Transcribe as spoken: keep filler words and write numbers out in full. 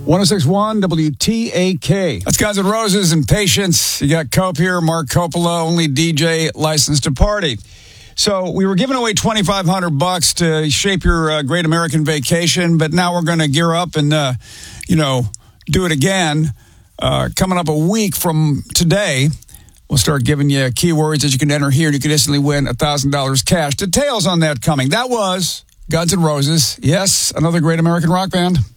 one oh six point one W T A K. That's Guns N' Roses and Patience. You got Cope here, Mark Coppola, only D J licensed to party. So we were giving away twenty-five hundred bucks to shape your uh, great American vacation, but now we're going to gear up and, uh, you know, do it again. Uh, coming up a week from today, we'll start giving you keywords that you can enter here, and you can instantly win one thousand dollars cash. Details on that coming. That was Guns N' Roses. Yes, another great American rock band.